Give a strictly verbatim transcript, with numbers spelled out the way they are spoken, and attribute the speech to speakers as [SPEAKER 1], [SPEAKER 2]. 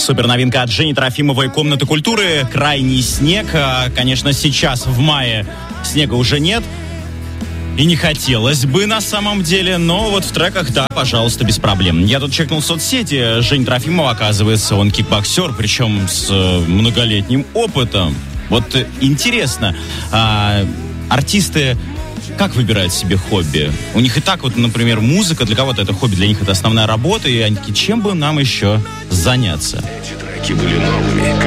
[SPEAKER 1] Супер новинка от Жени Трофимовой «Комнаты культуры». Крайний снег. Конечно, сейчас в мае снега уже нет. И не хотелось бы на самом деле, но вот в треках, да, пожалуйста, без проблем. Я тут чекнул соцсети. Жень Трофимова, оказывается, он кикбоксер, причем с многолетним опытом. Вот интересно, а, артисты как выбирают себе хобби? У них и так вот, например, музыка, для кого-то это хобби, для них это основная работа, и они такие, чем бы нам еще заняться?
[SPEAKER 2] Эти треки были новыми.